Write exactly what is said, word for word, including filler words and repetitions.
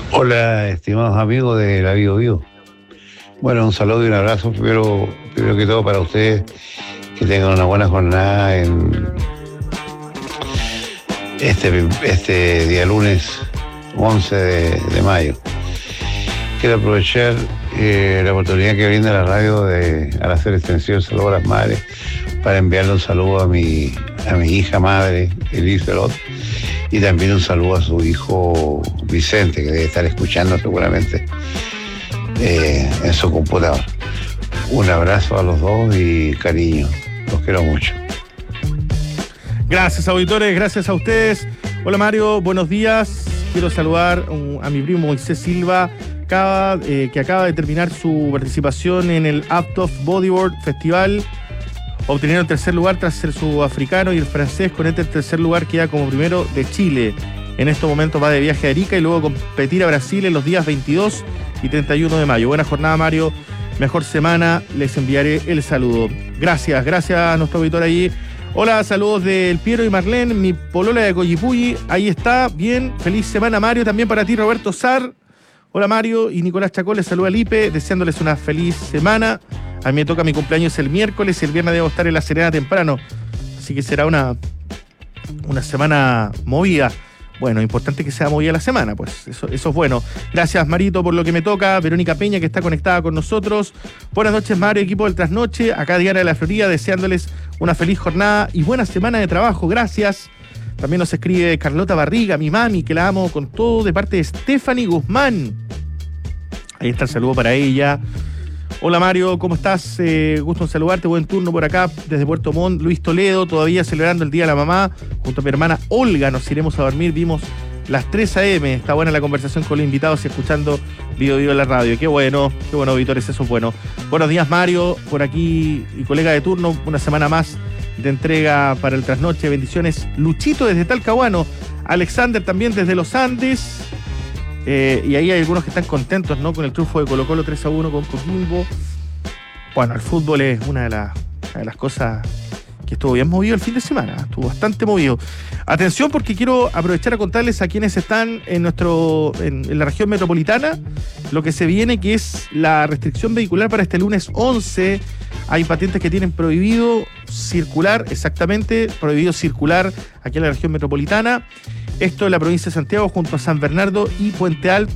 Hola, estimados amigos de la Bio Bio. Bueno, un saludo y un abrazo, primero, primero que todo para ustedes, que tengan una buena jornada en este, este día lunes once de, de mayo. Quiero aprovechar eh, la oportunidad que brinda la radio de, al hacer extensión saludo a las madres, para enviarle un saludo a mi, a mi hija madre, Elizabeth, y también un saludo a su hijo Vicente, que debe estar escuchando seguramente eh, en su computador. Un abrazo a los dos y cariño, los quiero mucho. Gracias, auditores, gracias a ustedes. Hola Mario, buenos días. Quiero saludar um, a mi primo Moisés Silva, acaba, eh, que acaba de terminar su participación en el Act of Bodyboard Festival, obteniendo el tercer lugar tras ser sudafricano, y el francés con este tercer lugar queda como primero de Chile. En estos momentos va de viaje a Arica y luego competir a Brasil en los días veintidós y treinta y uno de mayo. Buena jornada, Mario. Mejor semana. Les enviaré el saludo. Gracias, gracias a nuestro auditor ahí. Hola, saludos del Piero y Marlene, mi polola de Coyipulli. Ahí está, bien. Feliz semana, Mario. También para ti, Roberto Sar. Hola, Mario. Y Nicolás Chacón les saluda a Lipe, deseándoles una feliz semana. A mí me toca mi cumpleaños el miércoles y el viernes debo estar en La Serena temprano. Así que será una, una semana movida. Bueno, importante que sea movida la semana, pues eso, eso es bueno. Gracias, Marito, por lo que me toca. Verónica Peña, que está conectada con nosotros. Buenas noches, Mario, equipo del Trasnoche. Acá Diana de la Florida, deseándoles una feliz jornada y buena semana de trabajo. Gracias. También nos escribe Carlota Barriga, mi mami, que la amo con todo, de parte de Stephanie Guzmán. Ahí está el saludo para ella. Hola Mario, ¿cómo estás? Eh, gusto en saludarte, buen turno por acá desde Puerto Montt. Luis Toledo, todavía celebrando el Día de la Mamá, junto a mi hermana Olga, nos iremos a dormir, vimos las tres a eme, está buena la conversación con los invitados y escuchando Bio Bio en la radio, qué bueno, qué bueno, auditores, eso es bueno. Buenos días Mario, por aquí y colega de turno, una semana más de entrega para el Trasnoche, bendiciones. Luchito desde Talcahuano, Alexander también desde los Andes. Eh, y ahí hay algunos que están contentos, ¿no? Con el triunfo de Colo-Colo tres a uno con Coquimbo. Bueno, el fútbol es una de, la, una de las cosas que estuvo bien movido el fin de semana. Estuvo bastante movido. Atención, porque quiero aprovechar a contarles a quienes están en nuestro en, en la región metropolitana lo que se viene, que es la restricción vehicular para este lunes once. Hay patentes que tienen prohibido circular, exactamente, prohibido circular aquí en la región metropolitana. Esto en la provincia de Santiago, junto a San Bernardo y Puente Alto.